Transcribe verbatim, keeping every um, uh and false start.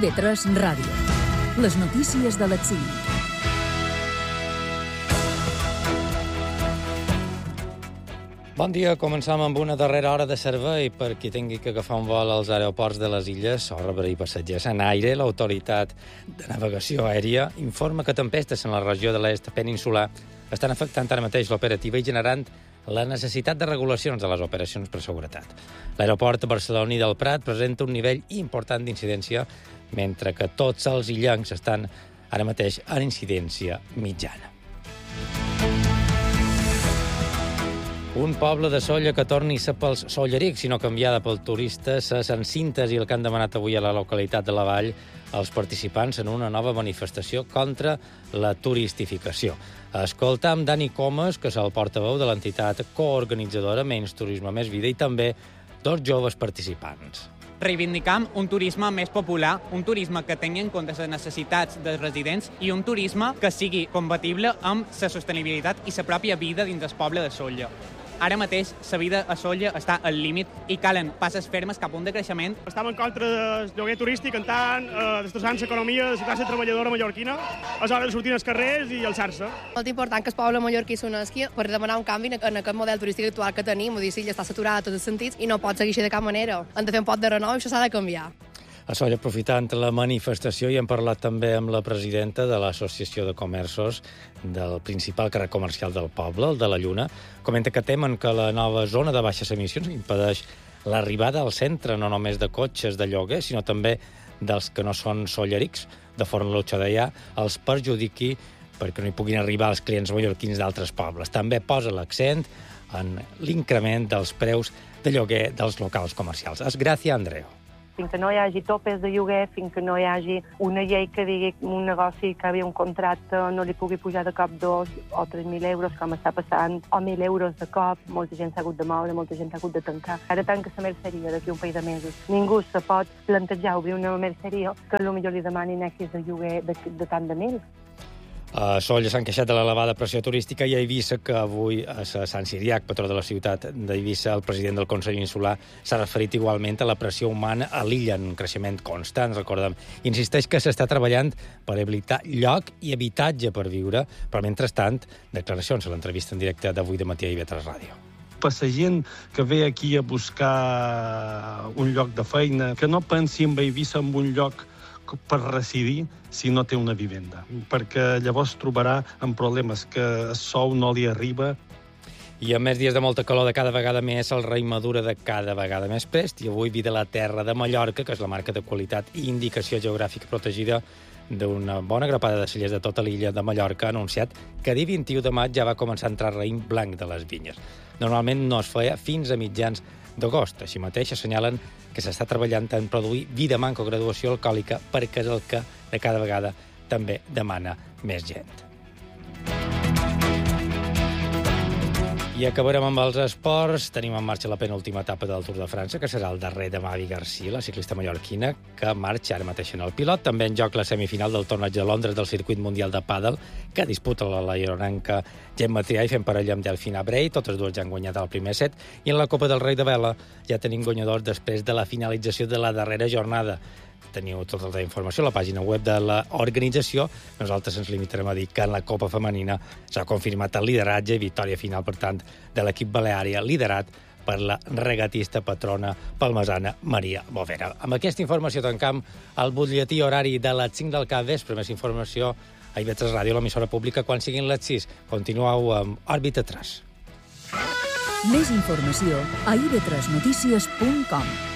I V tres Ràdio. Les notícies de les cinc. Bon dia, començam amb una darrera hora de servei per qui tingui que agafar un vol als aeroports de les illes o rebre passatgers en aire. L'Autoritat de Navegació Aèria informa que tempestes en la regió de l'est peninsular estan afectant ara mateix l'operativa i generant la necessitat de regulacions de les operacions per seguretat. L'aeroport barceloní del Prat presenta un nivell important d'incidència, mentre que tots els illencs estan ara mateix en incidència mitjana. Un poble de Sóller que torni a ser pels sollerics, sinó canviada pel turista, ses encintes i el que han demanat avui a la localitat de la Vall els participants en una nova manifestació contra la turistificació. Escoltam Dani Comas, que és el portaveu de l'entitat coorganitzadora Menys Turisme, Més Vida, i també dos joves participants. Reivindicam un turisme més popular, un turisme que tingui en compte les necessitats dels residents i un turisme que sigui compatible amb la sostenibilitat i la pròpia vida dins del poble de Sóller. Ara mateix la vida a Sóller està al límit i calen passes fermes cap a un decreixement. Estem en contra del lloguer turístic, en tant, eh, destrossant l'economia de la classe treballadora mallorquina. És hora de sortir als carrers i alçar-se. Molt important que el poble mallorquí s'unesqui per demanar un canvi en aquest model turístic actual que tenim. Vull dir, sí, ja està saturada a tots els sentits i no pot seguir així de cap manera. Hem de fer un pot de renou i això s'ha de canviar. A Sóller, aprofitant la manifestació, i hem parlat també amb la presidenta de l'Associació de Comerços del principal carrer comercial del poble, el de la Lluna. Comenta que temen que la nova zona de baixes emissions impedeix l'arribada al centre no només de cotxes de lloguer, sinó també dels que no són sollerics, de Fornalutxa d'allà, els perjudiqui perquè no hi puguin arribar els clients mallorquins d'altres pobles. També posa l'accent en l'increment dels preus de lloguer dels locals comercials. És Gràcia Andreu. Fins que no hi hagi topes de lloguer, fins que no hi hagi una llei que digui que un negoci que havia un contracte no li pugui pujar de cop dos o tres mil euros, com està passant, o mil euros de cop, molta gent s'ha hagut de moure, molta gent s'ha hagut de tancar. Ara tanca la merceria d'aquí un parell de mesos. Ningú se pot plantejar obrir una merceria que potser li demanin X de lloguer de, de tant de mil. A Sóller s'han queixat de l'elevada pressió turística i a Eivissa, que avui a Sant Siriac, patró de la ciutat d'Eivissa, el president del Consell Insular s'ha referit igualment a la pressió humana a l'illa en un creixement constant, recordem. Insisteix que s'està treballant per habilitar lloc i habitatge per viure, però mentrestant, declaracions a l'entrevista en directe d'avui de matí a I V tres Ràdio. Per la gent que ve aquí a buscar un lloc de feina, que no pensi en Eivissa en un lloc per residir si no té una vivenda, perquè llavors trobarà amb problemes que el sou no li arriba. I amb més dies de molta calor de cada vegada més, el raïm madura de cada vegada més prest, i avui Vida la Terra de Mallorca, que és la marca de qualitat i indicació geogràfica protegida d'una bona grapada de cellers de tota l'illa de Mallorca, ha anunciat que dia vint-i-u de maig ja va començar a entrar raïm blanc de les vinyes. Normalment no es feia fins a mitjans d'agost. Així mateix assenyalen que s'està treballant en produir vi de manco graduació alcohòlica, perquè és el que de cada vegada també demana més gent. I acabarem amb els esports. Tenim en marxa la penúltima etapa del Tour de França, que serà el darrer de Mavi Garcia, la ciclista mallorquina, que marxa ara mateix en el pilot. També en joc la semifinal del torneig de Londres del circuit mundial de pàdel, que disputa la laioranca Gemma Triay fent parella amb Delfina Bray. Totes dues ja han guanyat el primer set. I en la Copa del Rei de Vela ja tenim guanyadors després de la finalització de la darrera jornada. Teniu tota la informació a la pàgina web de l'organització. Nosaltres ens limitarem a dir que en la Copa Femenina s'ha confirmat el lideratge i victòria final, per tant, de l'equip Baleària, liderat per la regatista patrona palmesana Maria Bovera. Amb aquesta informació tancam el butlletí horari de les cinc del capvespre. Més informació a I V tres Ràdio, l'emissora pública, quan siguin les sis. Continueu amb Òrbita tres. Més informació a i v tres notícies punt com.